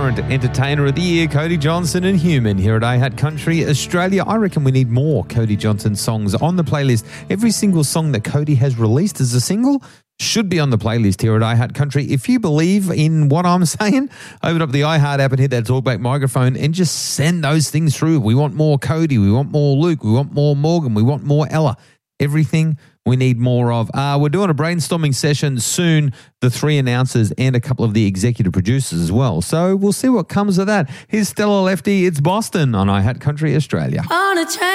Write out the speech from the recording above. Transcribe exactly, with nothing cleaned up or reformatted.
current Entertainer of the Year, Cody Johnson and Human, here at iHat Country Australia. I reckon we need more Cody Johnson songs on the playlist. Every single song that Cody has released as a single should be on the playlist here at iHat Country. If you believe in what I'm saying, open up the iHeart app and hit that talkback microphone and just send those things through. We want more Cody. We want more Luke. We want more Morgan. We want more Ella. Everything we need more of. Uh, we're doing a brainstorming session soon, the three announcers and a couple of the executive producers as well. So we'll see what comes of that. Here's Stella Lefty. It's Boston on iHat Country Australia. On a train.